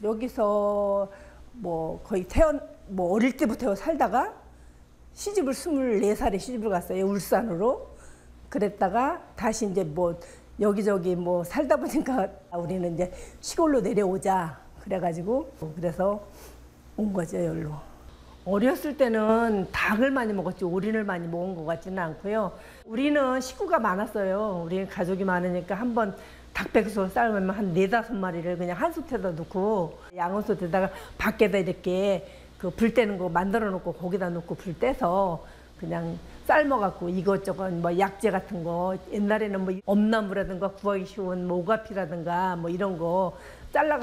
여기서 뭐 거의 뭐 어릴 때부터 살다가 시집을 24살에 시집을 갔어요. 울산으로. 그랬다가 다시 이제 뭐 여기저기 뭐 살다 보니까 우리는 이제 시골로 내려오자. 그래가지고 그래서 온 거죠, 여기로. 어렸을 때는 닭을 많이 먹었지 오리를 많이 먹은 것 같지는 않고요. 우리는 식구가 많았어요. 우리 가족이 많으니까 한번 닭백숙을 삶으면 한 4~5마리를 그냥 한 솥에다 넣고 양은솥에다가 밖에다 이렇게 그 불 떼는 거 만들어 놓고 거기다 놓고 불 떼서 그냥 삶아갖고 이것저것 뭐 약재 같은 거 옛날에는 뭐 엄나무라든가 구하기 쉬운 뭐 오가피라든가 뭐 이런 거 잘라